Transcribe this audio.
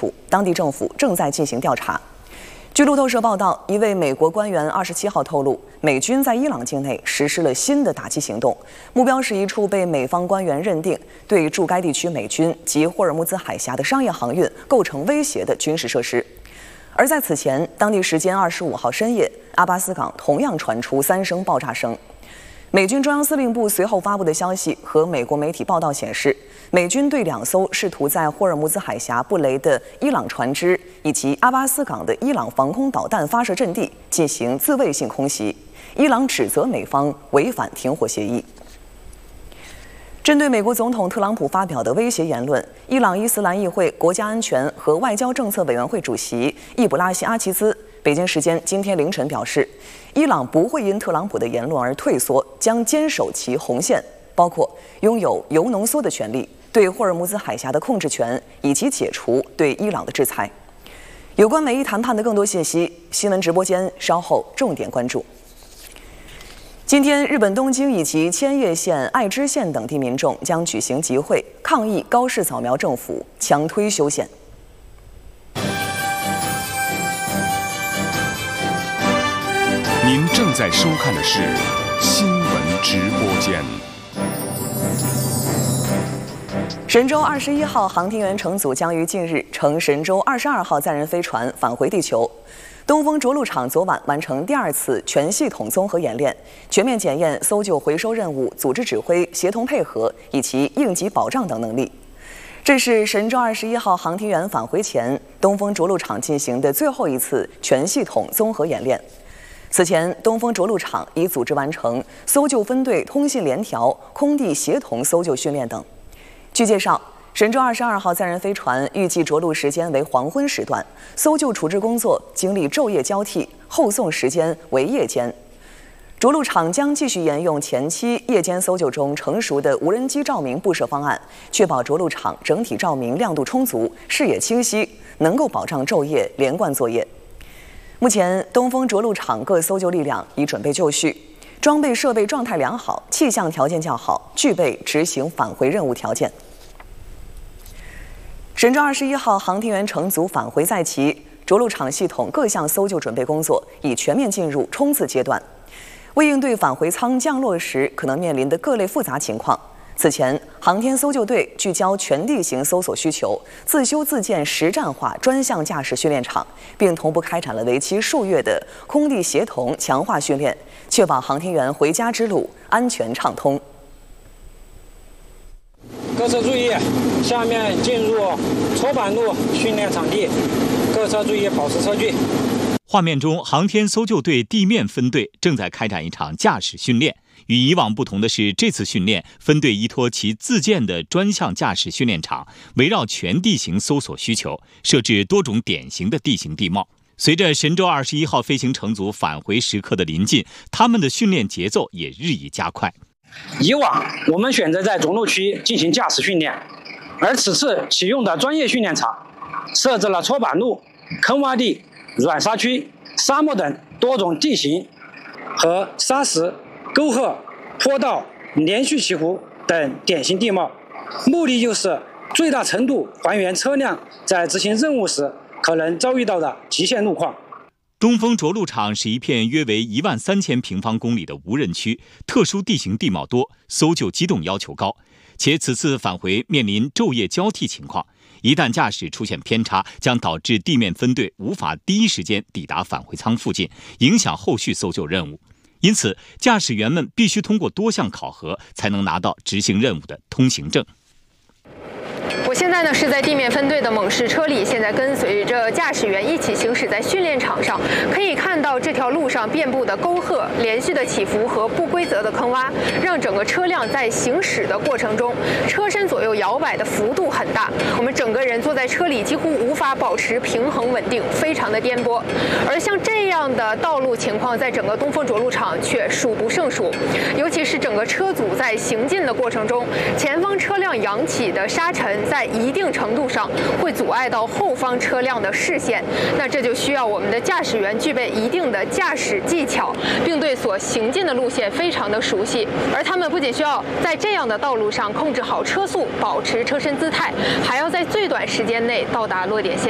楚，当地政府正在进行调查。据路透社报道，一位美国官员27号透露，美军在伊朗境内实施了新的打击行动，目标是一处被美方官员认定对驻该地区美军及霍尔木兹海峡的商业航运构成威胁的军事设施。而在此前，当地时间25号深夜，阿巴斯港同样传出3声爆炸声。美军中央司令部随后发布的消息和美国媒体报道显示，美军对2艘试图在霍尔木兹海峡布雷的伊朗船只以及阿巴斯港的伊朗防空导弹发射阵地进行自卫性空袭。伊朗指责美方违反停火协议。针对美国总统特朗普发表的威胁言论，伊朗伊斯兰议会国家安全和外交政策委员会主席易卜拉希阿齐兹北京时间今天凌晨表示，伊朗不会因特朗普的言论而退缩，将坚守其红线，包括拥有铀浓缩的权利、对霍尔木兹海峡的控制权，以及解除对伊朗的制裁。有关美伊谈判的更多信息，新闻直播间稍后重点关注。今天，日本东京以及千叶县、爱知县等地民众将举行集会，抗议高市早苗政府强推修宪。 您正在收看的是新闻直播间。 神舟21号航天员乘组将于近日乘神舟22号载人飞船返回地球。东风着陆场昨晚完成第2次全系统综合演练，全面检验搜救回收任务组织指挥、协同配合以及应急保障等能力。这是神舟21号航天员返回前，东风着陆场进行的最后一次全系统综合演练。此前，东风着陆场已组织完成搜救分队通信联调、空地协同搜救训练等。据介绍，神舟22号载人飞船预计着陆时间为黄昏时段，搜救处置工作经历昼夜交替，后送时间为夜间。着陆场将继续沿用前期夜间搜救中成熟的无人机照明布设方案，确保着陆场整体照明亮度充足、视野清晰，能够保障昼夜连贯作业。目前，东风着陆场各搜救力量已准备就绪，装备设备状态良好，气象条件较好，具备执行返回任务条件。神舟21号航天员乘组返回在即，着陆场系统各项搜救准备工作已全面进入冲刺阶段。为应对返回舱降落时可能面临的各类复杂情况，此前航天搜救队聚焦全地形搜索需求，自修自建实战化专项驾驶训练场，并同步开展了为期数月的空地协同强化训练，确保航天员回家之路安全畅通。 各车注意，下面进入搓板路训练场地，各车注意保持车距。 画面中，航天搜救队地面分队正在开展一场驾驶训练。与以往不同的是，这次训练分队依托其自建的专项驾驶训练场，围绕全地形搜索需求，设置多种典型的地形地貌。随着神舟21号飞行乘组返回时刻的临近，他们的训练节奏也日益加快。 以往我们选择在着陆区进行驾驶训练，而此次启用的专业训练场设置了搓板路、坑洼地、软沙区、沙漠等多种地形和沙石、沟壑、坡道、连续起伏等典型地貌，目的就是最大程度还原车辆在执行任务时可能遭遇到的极限路况。 东风着陆场是一片约为13000平方公里的无人区，特殊地形地貌多，搜救机动要求高，且此次返回面临昼夜交替情况，一旦驾驶出现偏差，将导致地面分队无法第一时间抵达返回舱附近，影响后续搜救任务。因此，驾驶员们必须通过多项考核，才能拿到执行任务的通行证。 我现在呢是在地面分队的猛士车里，现在跟随着驾驶员一起行驶在训练场上。可以看到这条路上遍布的沟壑、连续的起伏和不规则的坑洼，让整个车辆在行驶的过程中，车身左右摇摆的幅度很大。我们整个人坐在车里几乎无法保持平衡稳定，非常的颠簸。而像这样的道路情况，在整个东风着陆场却数不胜数。尤其是整个车组在行进的过程中，前方车辆扬起的沙尘在一定程度上会阻碍到后方车辆的视线，那这就需要我们的驾驶员具备一定的驾驶技巧，并对所行进的路线非常的熟悉。而他们不仅需要在这样的道路上控制好车速，保持车身姿态，还要在最短时间内到达落点线。